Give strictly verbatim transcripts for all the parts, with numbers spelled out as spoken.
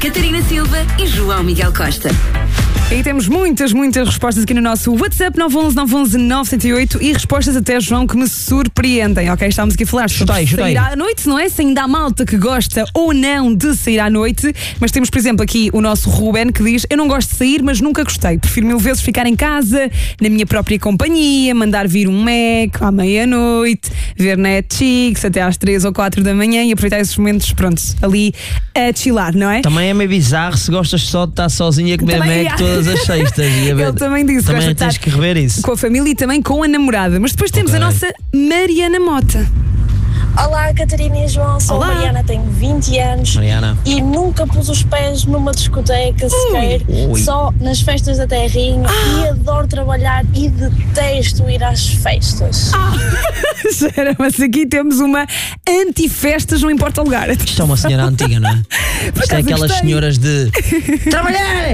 Catarina Silva e João Miguel Costa. E temos muitas, muitas respostas aqui no nosso WhatsApp nove um um nove um um nove zero oito e respostas até, João, que me surpreendem, ok? Estamos aqui a falar sobre Chutei, chutei. sair à noite, não é? Se ainda há malta que gosta ou não de sair à noite, mas temos, por exemplo, aqui o nosso Ruben que diz: eu não gosto de sair, mas nunca gostei. Prefiro mil vezes ficar em casa, na minha própria companhia, mandar vir um Mac à meia-noite, ver Netflix até às três ou quatro da manhã e aproveitar esses momentos, pronto, ali a chilar, não é? Também é meio bizarro se gostas só de estar sozinha a comer Também, Mac yeah. todas as sextas. E a ver. Ele também disse: Também gosta de tens estar que rever isso. com a família e também com a namorada. Mas depois temos Ok. a nossa Mariana Mota. Olá, Catarina e João, sou Olá. a Mariana, tenho vinte anos Mariana. e nunca pus os pés numa discoteca sequer, Ui. só nas festas da terrinha e adoro trabalhar e detesto ir às festas. Espera, mas aqui temos uma anti-festas, não importa o lugar. Isto é uma senhora antiga, não é? Isto é acaso aquelas gostei. senhoras de trabalhar!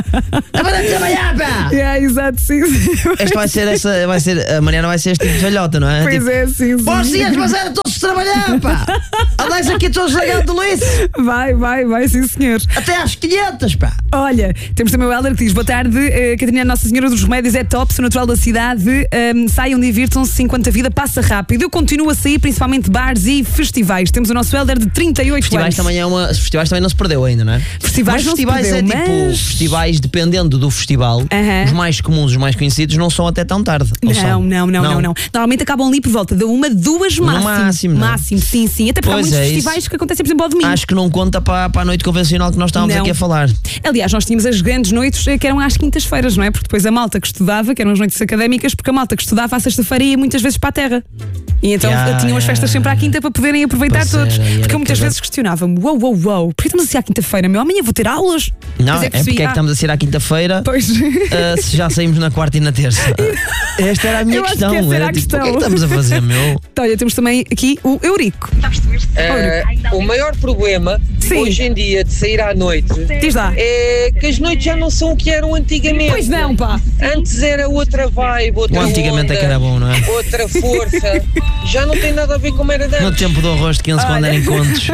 É para trabalhar, pá! É, exato, sim, sim. Esta vai ser essa, vai ser, a Mariana vai ser este tipo de velhota, não é? Pois Tipo, é, sim, sim. Bons dias, mas era todos a trabalhar, pá! Andais aqui todos largados de luz! Vai, vai, vai, sim, senhor. Até às quinhentas, pá! Olha, temos também o Helder que diz: boa tarde, uh, Catarina Nossa Senhora dos Remédios é top, sou natural da cidade, um, saiam, divirtam-se enquanto a vida passa rápido. Eu continuo a sair, principalmente bares e festivais. Temos o nosso Helder de trinta e oito Festivais anos. também é uma. Festivais também não se perdeu ainda, não é? Festivais mas não se festivais perdeu, é tipo. mas- Festivais, dependendo do festival, Aham. os mais comuns, os mais conhecidos, não são até tão tarde. Ou Não, são? não, não, não, não. Normalmente acabam ali por volta de uma, duas No máximo. máximo, não é? Máximo, sim, sim. Até porque há Pois muitos é, festivais isso. que acontecem, por exemplo, ao domingo. Acho que não conta para, para a noite convencional que nós estávamos Não. aqui a falar. Aliás, nós tínhamos as grandes noites eh, que eram às quintas-feiras, não é? Porque depois a malta que estudava, que eram as noites académicas, porque a malta que estudava à sexta-feira ia muitas vezes para a terra. E então Yeah, tinham as yeah. festas sempre à quinta para poderem aproveitar Pois todos. era, e era Porque eu muitas cada- vezes questionava-me: uou, uou, uou, porquê estamos assim à quinta-feira, meu? Amanhã vou ter aulas? Não, Mas é percebi, porque é que ah, estamos a ser à quinta-feira Pois. ah, se já saímos na quarta e na terça. Esta era a minha Eu acho questão. que essa era era a tipo, questão. o que é que estamos a fazer, meu? Olha, temos também aqui o Eurico. Eh, o maior problema Sim. hoje em dia de sair à noite Diz lá. é que as noites já não são o que eram antigamente. Pois não, pá. Antes era outra vibe, outra O antigamente onda, é que era bom, não é? outra força. Já não tem nada a ver como era de No antes. tempo do arroz de quinze, quando Olha. eram encontros.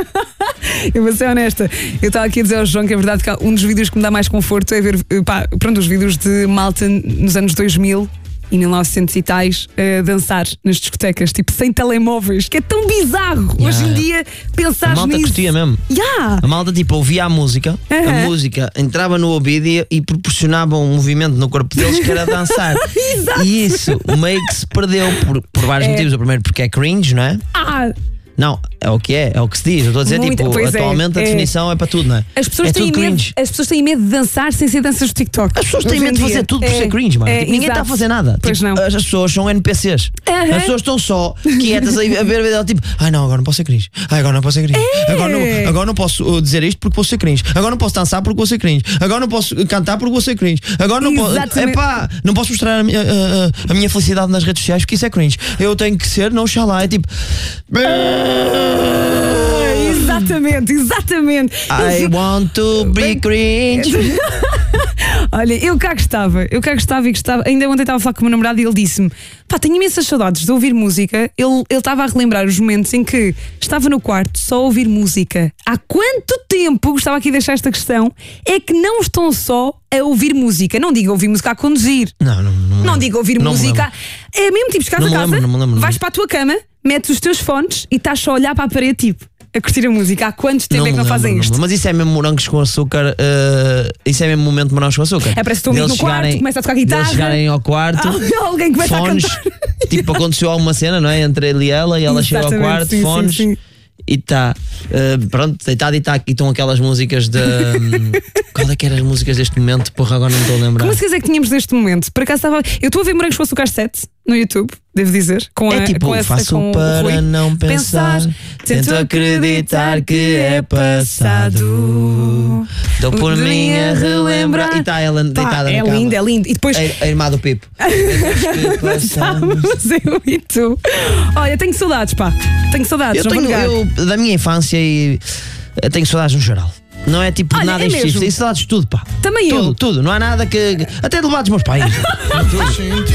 Eu vou ser honesta, eu estava aqui a dizer ao João que é verdade que um dos vídeos que me dá mais conforto é ver, pá, pronto, os vídeos de malta nos anos dois mil e mil e novecentos e tais a dançar nas discotecas, tipo sem telemóveis, que é tão bizarro. Yeah. Hoje em dia pensar A malta nisso. curtia mesmo. Yeah. A malta tipo ouvia a música, Aham. a música entrava no ouvido e, e proporcionava um movimento no corpo deles que era dançar. Exato. E isso meio que se perdeu por, por vários É. motivos. O primeiro porque é cringe, não é? Ah, Não, é o que é, é o que se diz. Eu estou a dizer, Muito- tipo, pois é, atualmente a é. definição é para tudo, não é? as pessoas, é têm tudo medo, cringe. as pessoas têm medo de dançar sem ser danças do TikTok. As pessoas têm Hoje em medo de fazer dia. tudo por É, ser cringe, mano. é, Tipo, ninguém está a exato. fazer nada. Pois Tipo, não. As as pessoas são N P Cs. Aham. As pessoas estão só quietas a a ver a vida, tipo, ai não, agora não posso ser cringe. Ai, agora não posso ser cringe. É. Agora, não, agora não posso uh, dizer isto porque vou ser cringe. Agora não posso dançar porque vou ser cringe. Agora não posso cantar porque vou ser cringe. Agora não posso. Exatamente. Epá, não posso mostrar a minha, a- a- a minha felicidade nas redes sociais porque isso é cringe. Eu tenho que ser, não xalá. É tipo. Exatamente, exatamente. I want to be cringe. Olha, eu cá gostava, eu cá gostava e gostava. Ainda ontem estava a falar com o meu namorado e ele disse-me: pá, tenho imensas saudades de ouvir música. Ele ele estava a relembrar os momentos em que estava no quarto só a ouvir música. Há quanto tempo, gostava aqui de deixar esta questão, é que não estão só a ouvir música? Não digo ouvir música a conduzir. Não, não, não. Não digo ouvir Não me música. lembro. É mesmo tipo, chegares Não a me casa, lembro, não me lembro. vais para a tua cama, metes os teus fones e estás só a olhar para a parede, tipo, a curtir a música. Há quanto tempo é que me não lembro, fazem não me isto? lembro. Mas isso é mesmo morangos com açúcar. uh, isso é mesmo momento de morangos com açúcar. É, parece que estou amigo Deles no quarto, chegarem- começa a tocar guitarra. deles chegarem ao quarto, Ah, alguém começa fones. a cantar. Tipo, aconteceu alguma cena, não é? Entre ele e ela, e ela chega ao Exatamente, quarto, sim, fones. sim, sim. E está, pronto, deitado e está aqui. Estão aquelas músicas de. hum, qual é que eram as músicas deste momento? Porra, agora não me estou a lembrar. Que músicas é que tínhamos neste momento? Por acaso estava. Eu estou a ver Morangos com Açúcar sete no YouTube, devo dizer. Com É a, tipo, com essa, faço com o para Rui. não pensar, tento acreditar que é passado. Dou por mim a relembrar. E está ela Pá, deitada é na cama. lindo, é lindo. E depois. A, a irmã do Pipo. Que passamos. Estávamos eu e tu. Olha, tenho saudades, pá. Tenho saudades, Eu não vou tenho, negar. eu, da minha infância e eu tenho saudades no geral. Não é tipo Olha, nada é específico, mesmo. tenho saudades de tudo, pá. Também tudo, eu. tudo. Não há nada que. Até de levar dos meus pais. Tudo.